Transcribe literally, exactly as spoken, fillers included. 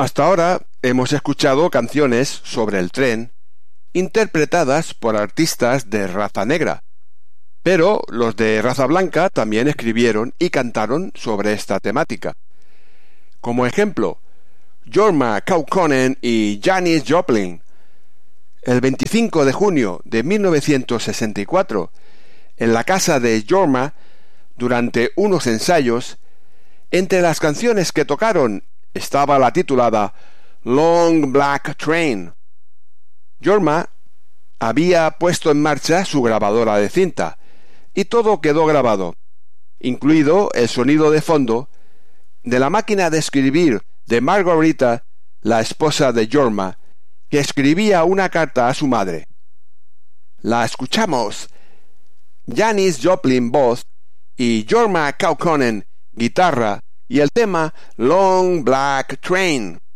Hasta ahora hemos escuchado canciones sobre el tren interpretadas por artistas de raza negra, pero los de raza blanca también escribieron y cantaron sobre esta temática. Como ejemplo, Jorma Kaukonen y Janis Joplin. El veinticinco de junio de mil novecientos sesenta y cuatro, en la casa de Jorma, durante unos ensayos, entre las canciones que tocaron estaba la titulada Long Black Train. Jorma había puesto en marcha su grabadora de cinta, y todo quedó grabado, incluido el sonido de fondo de la máquina de escribir de Margarita, la esposa de Jorma, que escribía una carta a su madre. La escuchamos. Janis Joplin voz y Jorma Kaukonen guitarra y el tema Long Black Train.